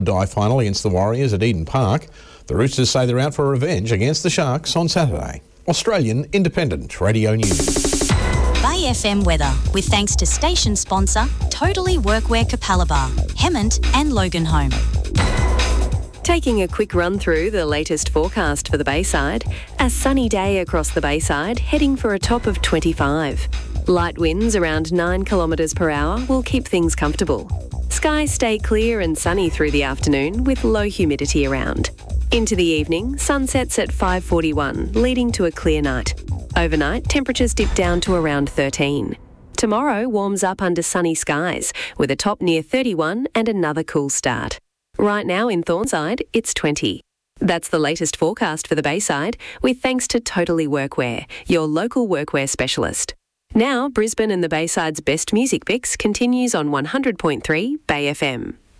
Die final against the Warriors at Eden Park. The Roosters say they're out for revenge against the Sharks on Saturday. Australian Independent Radio News. Bay FM weather, with thanks to station sponsor Totally Workwear Capalaba, Hemmant and Loganholme. Taking a quick run through the latest forecast for the Bayside. A sunny day across the Bayside, heading for a top of 25. Light winds around 9 kilometres per hour will keep things comfortable. Skies stay clear and sunny through the afternoon with low humidity around. Into the evening, sunsets at 5:41, leading to a clear night. Overnight, temperatures dip down to around 13. Tomorrow warms up under sunny skies, with a top near 31 and another cool start. Right now in Thornside, it's 20. That's the latest forecast for the Bayside, with thanks to Totally Workwear, your local workwear specialist. Now, Brisbane and the Bayside's best music mix continues on 100.3 Bay FM.